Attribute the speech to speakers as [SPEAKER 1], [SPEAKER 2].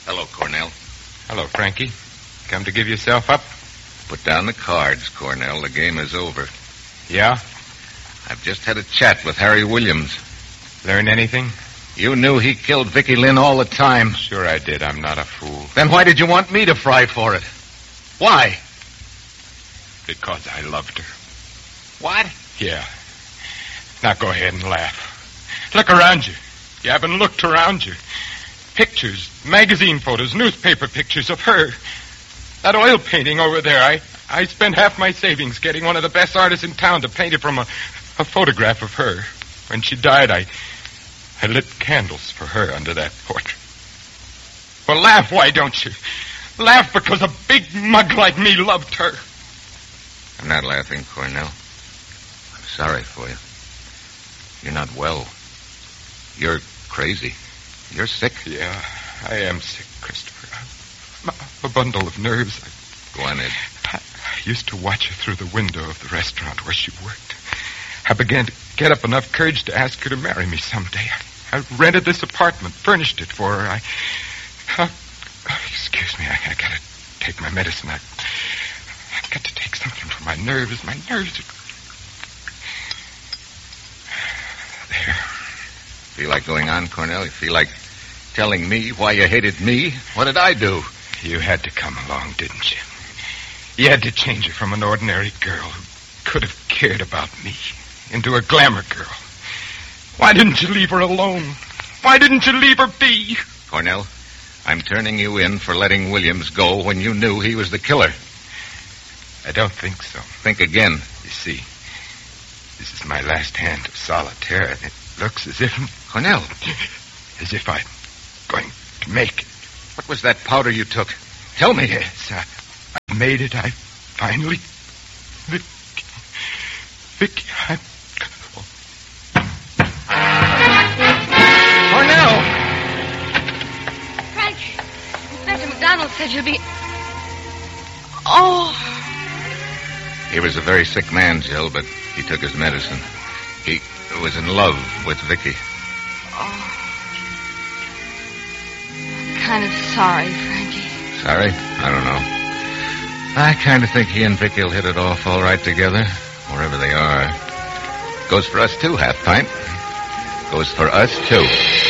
[SPEAKER 1] Hello, Cornell.
[SPEAKER 2] Hello, Frankie. Come to give yourself up?
[SPEAKER 1] Put down the cards, Cornell. The game is over.
[SPEAKER 2] Yeah?
[SPEAKER 1] I've just had a chat with Harry Williams.
[SPEAKER 2] Learn anything?
[SPEAKER 1] You knew he killed Vicky Lynn all the time.
[SPEAKER 2] Sure I did. I'm not a fool.
[SPEAKER 1] Then why did you want me to fry for it? Why?
[SPEAKER 2] Because I loved her.
[SPEAKER 1] What?
[SPEAKER 2] Yeah. Now go ahead and laugh. Look around you. You haven't looked around you. Pictures, magazine photos, newspaper pictures of her. That oil painting over there, I spent half my savings getting one of the best artists in town to paint it from a photograph of her. When she died, I lit candles for her under that portrait. Well, laugh, why don't you? Laugh because a big mug like me loved her.
[SPEAKER 1] I'm not laughing, Cornell. I'm sorry for you. You're not well. You're crazy. You're sick.
[SPEAKER 2] Yeah, I am sick, Christopher. I'm a bundle of nerves.
[SPEAKER 1] Go on, Ed.
[SPEAKER 2] I used to watch her through the window of the restaurant where she worked. I began to get up enough courage to ask her to marry me someday. I rented this apartment, furnished it for her. Excuse me, I gotta take my medicine. I've got to take something for my nerves. My nerves are... There.
[SPEAKER 1] Feel like going on, Cornell? You feel like telling me why you hated me? What did I do?
[SPEAKER 2] You had to come along, didn't you? You had to change her from an ordinary girl who could have cared about me into a glamour girl. Why didn't you leave her alone? Why didn't you leave her be?
[SPEAKER 1] Cornell, I'm turning you in for letting Williams go when you knew he was the killer.
[SPEAKER 2] I don't think so.
[SPEAKER 1] Think again.
[SPEAKER 2] You see, this is my last hand of solitaire, and it looks as if...
[SPEAKER 1] Cornell.
[SPEAKER 2] As if I'm going to make it.
[SPEAKER 1] What was that powder you took? Tell me.
[SPEAKER 2] Yes, I made it. I finally... Vicky,
[SPEAKER 1] Cornell!
[SPEAKER 3] Frank, Inspector McDonald said you'll be... Oh...
[SPEAKER 1] He was a very sick man, Jill, but he took his medicine. He was in love with Vicky.
[SPEAKER 3] Oh. Kind of sorry, Frankie.
[SPEAKER 1] Sorry? I don't know. I kind of think he and Vicky will hit it off all right together, wherever they are. Goes for us, too, Half Pint. Goes for us, too.